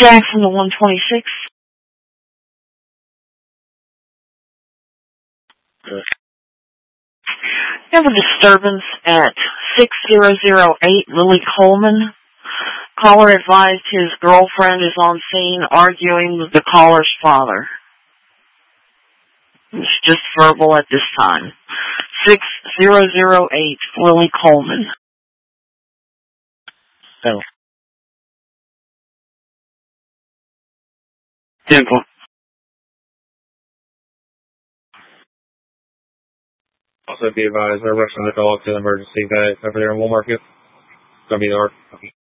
Jack from the 126. We have a disturbance at 6008 Lily Coleman. Caller advised his girlfriend is on scene arguing with the caller's father. It's just verbal at this time. 6008 Lily Coleman. So. Simple. Also be advised, we're rushing the dog to the emergency vet over there in Wool Market. It's going to be dark.